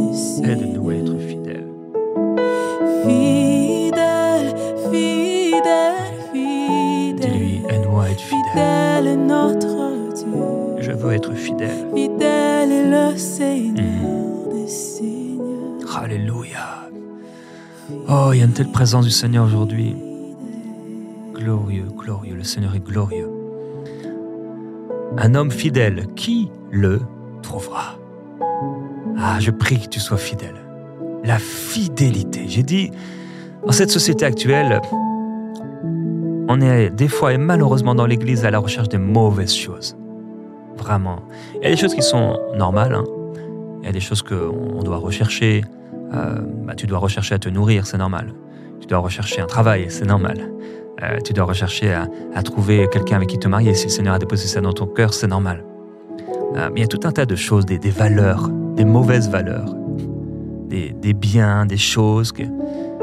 Aide-nous à être fidèles. Fidèle, fidèle, fidèle. Dis-lui, aide-moi à être fidèle. Fidèle est notre Dieu. Je veux être fidèle. Fidèle est le Seigneur des Seigneurs. Alléluia. Oh, il y a une telle présence du Seigneur aujourd'hui. Glorieux, glorieux. Le Seigneur est glorieux. Un homme fidèle, qui le trouvera? Ah, je prie que tu sois fidèle. La fidélité. J'ai dit, dans cette société actuelle, on est des fois et malheureusement dans l'Église à la recherche des mauvaises choses. Vraiment. Il y a des choses qui sont normales. Hein. Il y a des choses qu'on doit rechercher. Tu dois rechercher à te nourrir, c'est normal. Tu dois rechercher un travail, c'est normal. Tu dois rechercher à trouver quelqu'un avec qui te marier. Si le Seigneur a déposé ça dans ton cœur, c'est normal. Mais il y a tout un tas de choses, des valeurs, des mauvaises valeurs, des biens, des choses que...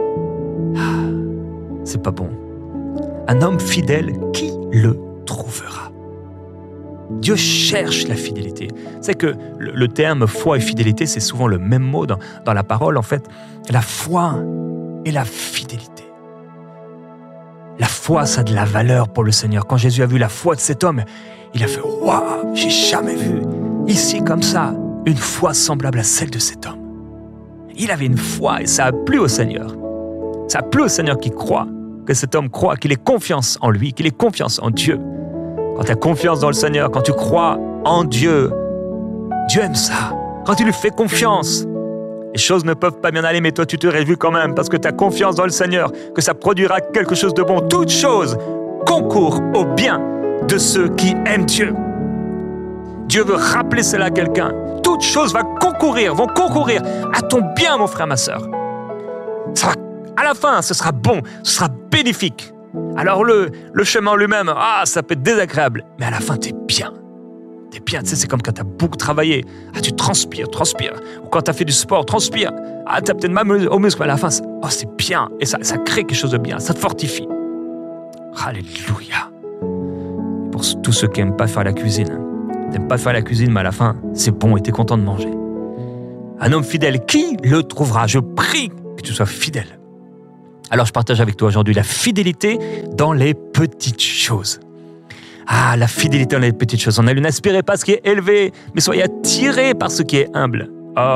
c'est pas bon. Un homme fidèle, qui le trouvera? Dieu cherche la fidélité. C'est que le terme foi et fidélité, c'est souvent le même mot dans la parole. En fait, la foi et la fidélité. La foi, ça a de la valeur pour le Seigneur. Quand Jésus a vu la foi de cet homme, il a fait « Waouh, j'ai jamais vu ici comme ça une foi semblable à celle de cet homme. » Il avait une foi et ça a plu au Seigneur. Ça a plu au Seigneur qui croit, que cet homme croit, qu'il ait confiance en lui, qu'il ait confiance en Dieu. Quand tu as confiance dans le Seigneur, quand tu crois en Dieu, Dieu aime ça. Quand tu lui fais confiance, les choses ne peuvent pas bien aller, mais toi tu te réjouis quand même parce que tu as confiance dans le Seigneur, que ça produira quelque chose de bon. Toutes choses concourent au bien de ceux qui aiment Dieu. Dieu veut rappeler cela à quelqu'un. Toutes choses vont concourir à ton bien, mon frère, ma sœur. À la fin, ce sera bon, ce sera bénéfique. Alors le chemin lui-même, ça peut être désagréable, mais à la fin, t'es bien. T'es bien, tu sais, c'est comme quand t'as beaucoup travaillé. Tu transpires. Ou quand t'as fait du sport, transpire. T'as peut-être mal au muscle, mais à la fin, c'est bien. Et ça crée quelque chose de bien, ça te fortifie. Alléluia. Et pour tous ceux qui n'aiment pas faire la cuisine, mais à la fin, c'est bon et t'es content de manger. Un homme fidèle, qui le trouvera? Je prie que tu sois fidèle. Alors, je partage avec toi aujourd'hui la fidélité dans les petites choses. La fidélité dans les petites choses. On a lu, n'aspirez pas ce qui est élevé, mais soyez attirés par ce qui est humble.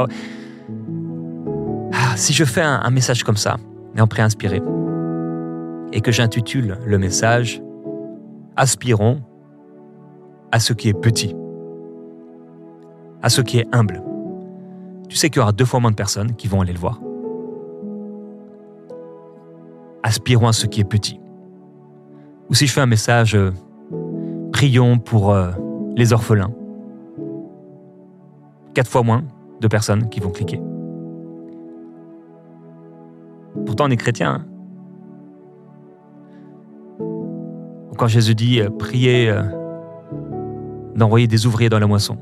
Si je fais un message comme ça, et en pré-inspiré, et que j'intitule le message « Aspirons à ce qui est petit, à ce qui est humble », tu sais qu'il y aura 2 fois moins de personnes qui vont aller le voir. Aspirons à ce qui est petit. Ou si je fais un message prions pour les orphelins, 4 fois moins de personnes qui vont cliquer. Pourtant, on est chrétien. Quand Jésus dit priez d'envoyer des ouvriers dans la moisson.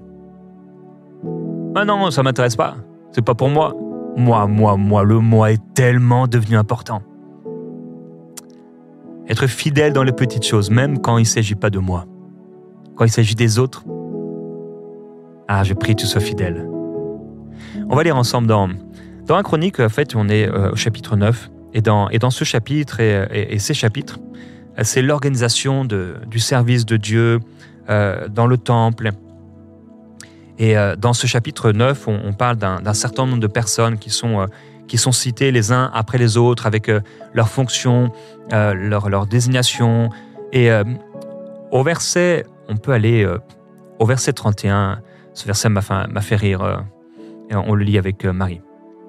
Non, ça m'intéresse pas. C'est pas pour moi. Moi, le moi est tellement devenu important. Être fidèle dans les petites choses, même quand il ne s'agit pas de moi. Quand il s'agit des autres, je prie que tu sois fidèle. On va lire ensemble dans 1 Chronique, en fait, on est au chapitre 9. Et dans ce chapitre et ces chapitres, c'est l'organisation du service de Dieu dans le temple. Et dans ce chapitre 9, on parle d'un certain nombre de personnes qui sont citées les uns après les autres avec leurs fonctions, leur désignation. Et au verset, on peut aller au verset 31. Ce verset m'a fait rire. Et on le lit avec Marie.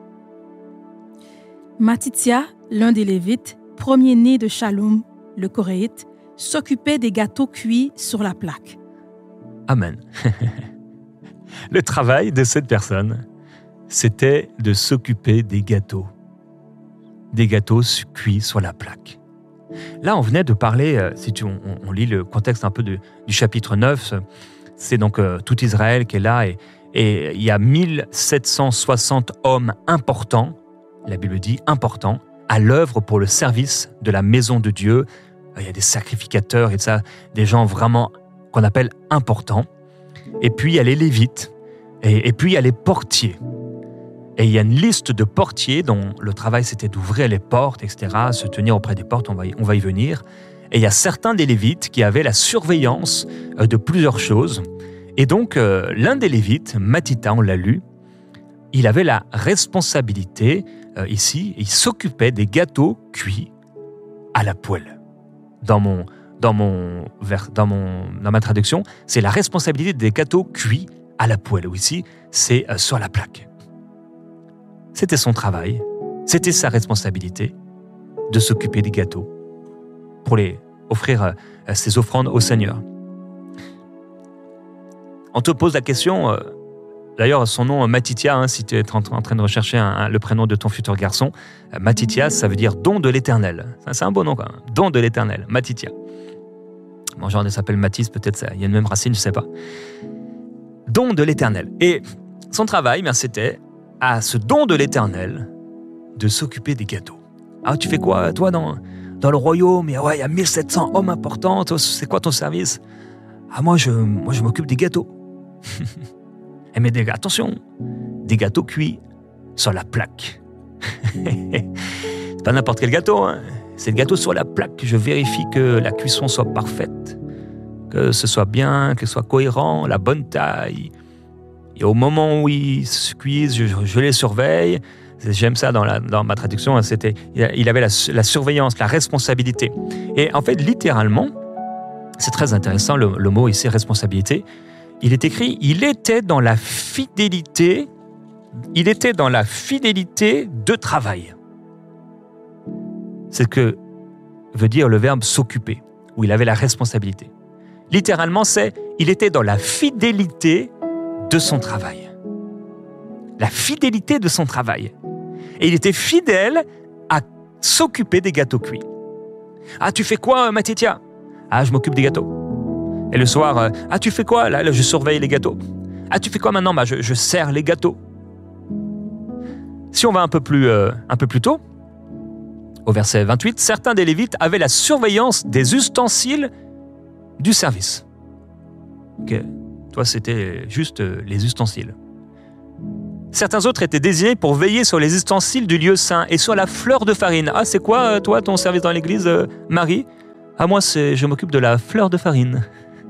Matithia, l'un des Lévites, premier-né de Shallum, le Coréite, s'occupait des gâteaux cuits sur la plaque. Amen. Le travail de cette personne, c'était de s'occuper des gâteaux cuits sur la plaque. Là, on venait de parler, on lit le contexte un peu du chapitre 9, c'est donc tout Israël qui est là et il y a 1760 hommes importants, la Bible dit importants, à l'œuvre pour le service de la maison de Dieu. Il y a des sacrificateurs et ça, des gens vraiment qu'on appelle importants. Et puis il y a les Lévites et puis il y a les portiers. Et il y a une liste de portiers dont le travail c'était d'ouvrir les portes, etc., se tenir auprès des portes, on va y venir. Et il y a certains des Lévites qui avaient la surveillance de plusieurs choses. Et donc, l'un des Lévites, Mathita, on l'a lu, il avait la responsabilité, ici, il s'occupait des gâteaux cuits à la poêle. Dans ma traduction, c'est la responsabilité des gâteaux cuits à la poêle. Ou ici, c'est sur la plaque. C'était son travail, c'était sa responsabilité de s'occuper des gâteaux pour les offrir ses offrandes au Seigneur. On te pose la question, d'ailleurs son nom Matithia, si tu es en train de rechercher le prénom de ton futur garçon, Matithia, ça veut dire don de l'Éternel. C'est un beau nom quand même, don de l'Éternel, Matithia. Bon, genre il s'appelle Mathis, peut-être ça, il y a une même racine, je ne sais pas. Don de l'Éternel. Et son travail, c'était à ce don de l'Éternel de s'occuper des gâteaux. Ah, tu fais quoi, toi, dans le royaume? Il y a 1700 hommes importants. Toi, c'est quoi ton service? Ah, moi, je m'occupe des gâteaux. Mais attention, des gâteaux cuits sur la plaque. C'est pas n'importe quel gâteau, hein. C'est le gâteau sur la plaque que je vérifie que la cuisson soit parfaite, que ce soit bien, que ce soit cohérent, la bonne taille. Et au moment où ils se cuisent, je les surveille. J'aime ça dans ma traduction. Il avait la surveillance, la responsabilité. Et en fait, littéralement, c'est très intéressant le mot ici, responsabilité. Il est écrit, il était dans la fidélité de travail. C'est ce que veut dire le verbe s'occuper, où il avait la responsabilité. Littéralement, il était dans la fidélité de son travail. La fidélité de son travail. Et il était fidèle à s'occuper des gâteaux cuits. Ah, tu fais quoi, Matithia? Ah, je m'occupe des gâteaux. Et le soir, ah, tu fais quoi? Là, je surveille les gâteaux. Ah, tu fais quoi maintenant? Je sers les gâteaux. Si on va un peu plus tôt, au verset 28, certains des Lévites avaient la surveillance des ustensiles du service. Ok. Toi, c'était juste les ustensiles. Certains autres étaient désignés pour veiller sur les ustensiles du lieu saint et sur la fleur de farine. Ah, c'est quoi, toi, ton service dans l'église, Marie? Ah, moi, je m'occupe de la fleur de farine.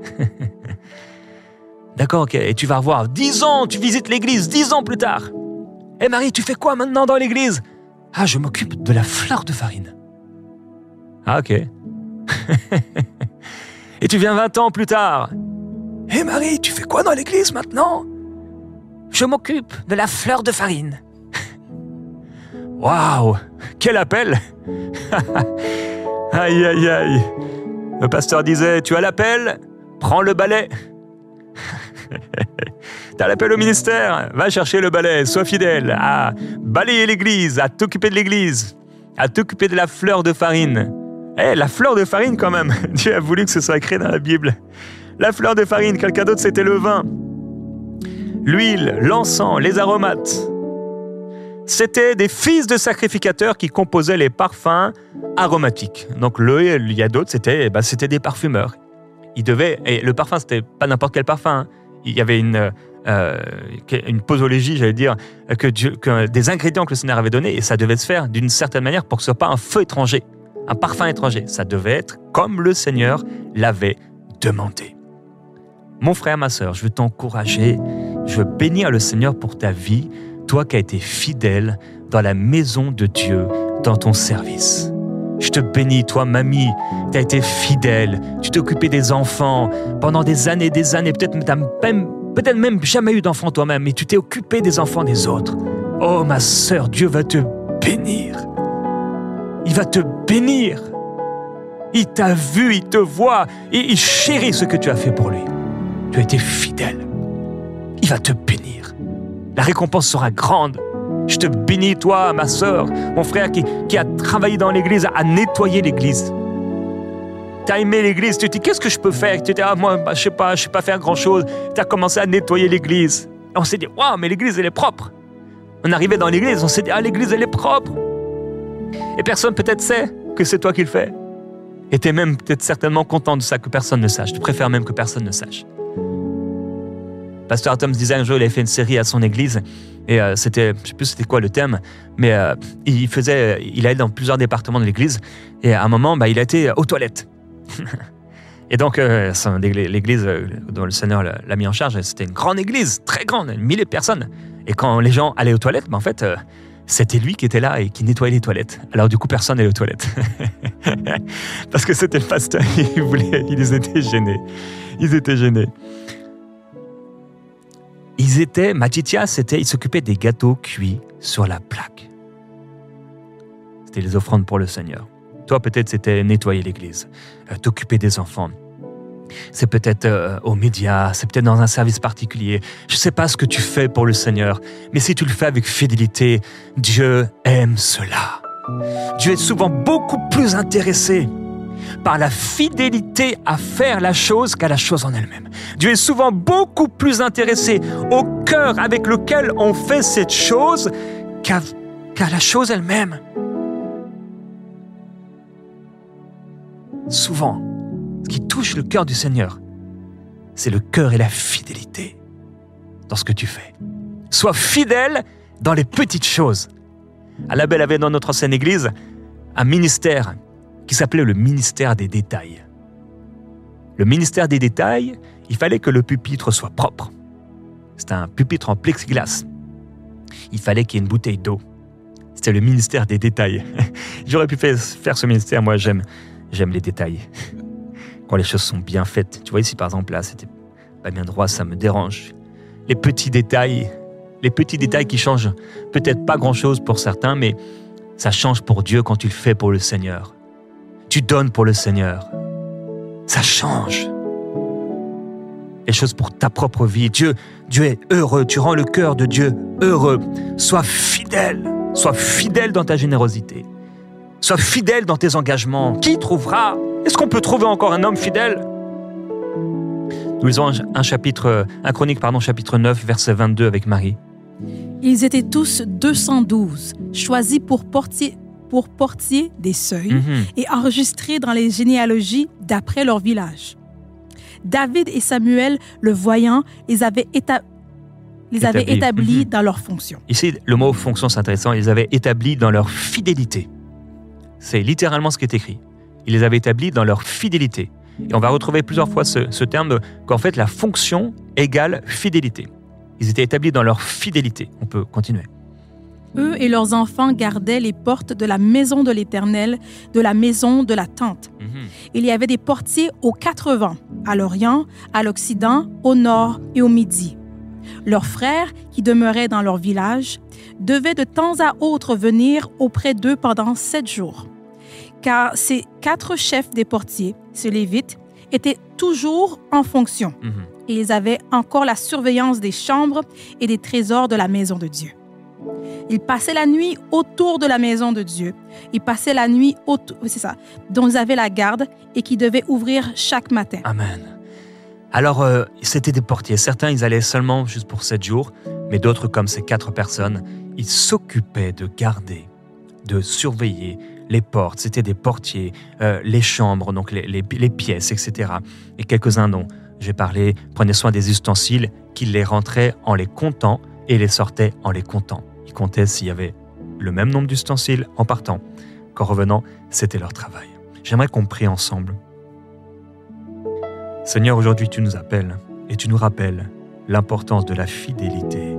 D'accord, ok. Et tu vas revoir 10 ans, tu visites l'église 10 ans plus tard. Eh Marie, tu fais quoi maintenant dans l'église? Ah, je m'occupe de la fleur de farine. Ah, ok. Et tu viens 20 ans plus tard. Eh Marie, tu fais quoi dans l'église maintenant? Je m'occupe de la fleur de farine. Waouh, quel appel! Aïe, aïe, aïe. Le pasteur disait, tu as l'appel? Prends le balai. T'as l'appel au ministère? Va chercher le balai, sois fidèle à balayer l'église, à t'occuper de l'église, à t'occuper de la fleur de farine. La fleur de farine quand même. Dieu a voulu que ce soit écrit dans la Bible. La fleur de farine, quelqu'un d'autre, c'était le vin. L'huile, l'encens, les aromates. C'était des fils de sacrificateurs qui composaient les parfums aromatiques. Donc il y a d'autres, c'était des parfumeurs. Et le parfum, c'était pas n'importe quel parfum. Hein. Il y avait une posologie, j'allais dire, que des ingrédients que le Seigneur avait donnés, et ça devait se faire d'une certaine manière pour que ce soit pas un feu étranger, un parfum étranger. Ça devait être comme le Seigneur l'avait demandé. Mon frère, ma sœur, je veux t'encourager, je veux bénir le Seigneur pour ta vie, toi qui as été fidèle dans la maison de Dieu, dans ton service. Je te bénis, toi, mamie, tu as été fidèle, tu t'es occupé des enfants pendant des années, peut-être même jamais eu d'enfants toi-même, mais tu t'es occupé des enfants des autres. Oh, ma sœur, Dieu va te bénir. Il va te bénir. Il t'a vu, il te voit, et il chérit ce que tu as fait pour lui. Tu as été fidèle. Il va te bénir. La récompense sera grande. Je te bénis, toi, ma sœur, mon frère qui a travaillé dans l'église, à nettoyer l'église. Tu as aimé l'église, tu te dis, qu'est-ce que je peux faire? Tu te dis, moi, je sais pas faire grand-chose. Tu as commencé à nettoyer l'église. Et on s'est dit, waouh, mais l'église, elle est propre. On arrivait dans l'église, on s'est dit, l'église, elle est propre. Et personne peut-être sait que c'est toi qui le fais. Et tu es même peut-être certainement content de ça, que personne ne sache. Tu préfères même que personne ne sache. Pasteur Tom se disait un jour, il avait fait une série à son église et c'était, je sais plus c'était quoi le thème, mais il allait dans plusieurs départements de l'église et à un moment, il a été aux toilettes. Et donc, l'église dont le Seigneur l'a mis en charge, c'était une grande église, très grande, 1000 personnes. Et quand les gens allaient aux toilettes, en fait, c'était lui qui était là et qui nettoyait les toilettes. Alors du coup, personne n'allait aux toilettes. Parce que c'était le pasteur, ils étaient gênés. Matithia, il s'occupait des gâteaux cuits sur la plaque. C'était les offrandes pour le Seigneur. Toi, peut-être, c'était nettoyer l'église, t'occuper des enfants. C'est peut-être aux médias, c'est peut-être dans un service particulier. Je ne sais pas ce que tu fais pour le Seigneur, mais si tu le fais avec fidélité, Dieu aime cela. Dieu est souvent beaucoup plus intéressé par la fidélité à faire la chose qu'à la chose en elle-même. Dieu est souvent beaucoup plus intéressé au cœur avec lequel on fait cette chose qu'à la chose elle-même. Souvent, ce qui touche le cœur du Seigneur, c'est le cœur et la fidélité dans ce que tu fais. Sois fidèle dans les petites choses. Alabel avait dans notre ancienne église un ministère qui s'appelait le ministère des détails. Le ministère des détails, il fallait que le pupitre soit propre. C'était un pupitre en plexiglas. Il fallait qu'il y ait une bouteille d'eau. C'était le ministère des détails. J'aurais pu faire ce ministère, moi j'aime les détails. Quand les choses sont bien faites. Tu vois ici par exemple, là, c'était pas bien droit, ça me dérange. Les petits détails qui changent peut-être pas grand-chose pour certains, mais ça change pour Dieu quand tu le fais pour le Seigneur. Tu donnes pour le Seigneur. Ça change. Les choses pour ta propre vie. Dieu est heureux. Tu rends le cœur de Dieu heureux. Sois fidèle. Sois fidèle dans ta générosité. Sois fidèle dans tes engagements. Qui trouvera? Est-ce qu'on peut trouver encore un homme fidèle? Nous lisons un Chronique, chapitre 9, verset 22 avec Marie. Ils étaient tous 212, choisis pour portier des seuils et enregistrés dans les généalogies d'après leur village. David et Samuel, le voyant, les avaient établis dans leur fonction. Ici, le mot fonction, c'est intéressant. Ils les avaient établis dans leur fidélité. C'est littéralement ce qui est écrit. Ils les avaient établis dans leur fidélité. Et on va retrouver plusieurs fois ce terme qu'en fait, la fonction égale fidélité. Ils étaient établis dans leur fidélité. On peut continuer. Eux et leurs enfants gardaient les portes de la maison de l'Éternel, de la maison de la tente. Il y avait des portiers aux 4 vents, à l'Orient, à l'Occident, au Nord et au Midi. Leurs frères, qui demeuraient dans leur village, devaient de temps à autre venir auprès d'eux pendant 7 jours. Car ces 4 chefs des portiers, ces Lévites, étaient toujours en fonction. Et ils avaient encore la surveillance des chambres et des trésors de la maison de Dieu. Ils passaient la nuit autour de la maison de Dieu. Ils passaient la nuit dont ils avaient la garde et qui devaient ouvrir chaque matin. Amen. Alors, c'était des portiers. Certains, ils allaient seulement juste pour 7 jours, mais d'autres, comme ces 4 personnes, ils s'occupaient de garder, de surveiller les portes. C'était des portiers, les chambres, donc les pièces, etc. Et quelques-uns dont j'ai parlé prenaient soin des ustensiles, qu'ils les rentraient en les comptant et les sortaient en les comptant. Ils comptaient s'il y avait le même nombre d'ustensiles en partant qu'en revenant, c'était leur travail. J'aimerais qu'on prie ensemble. Seigneur, aujourd'hui, tu nous appelles et tu nous rappelles l'importance de la fidélité.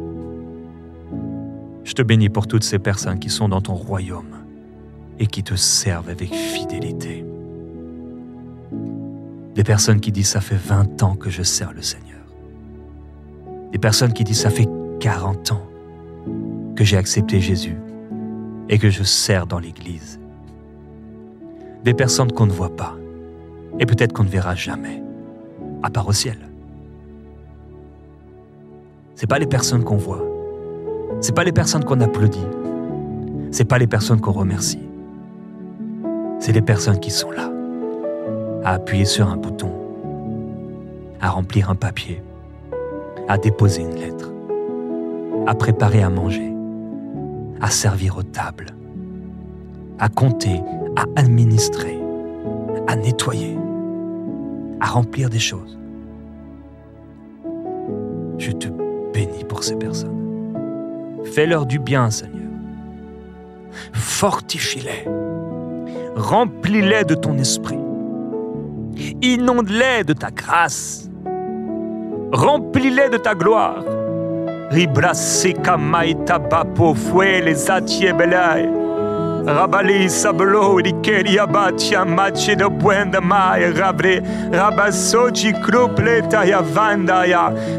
Je te bénis pour toutes ces personnes qui sont dans ton royaume et qui te servent avec fidélité. Des personnes qui disent « ça fait 20 ans que je sers le Seigneur ». Des personnes qui disent « ça fait 40 ans que j'ai accepté Jésus et que je sers dans l'Église ». Des personnes qu'on ne voit pas et peut-être qu'on ne verra jamais, à part au ciel. Ce n'est pas les personnes qu'on voit, ce n'est pas les personnes qu'on applaudit, ce n'est pas les personnes qu'on remercie. C'est les personnes qui sont là, à appuyer sur un bouton, à remplir un papier, à déposer une lettre, à préparer à manger, à servir aux tables, à compter, à administrer, à nettoyer, à remplir des choses. Je te bénis pour ces personnes. Fais-leur du bien, Seigneur. Fortifie-les. Remplis-les de ton esprit. Inonde-les de ta grâce. Remplis-les de ta gloire. Ribrasika maita bapo fue les atiebelai. Rabali sablo rikeri abatia mache de buenda mai rabre rabasochi krupleta ya vanda ya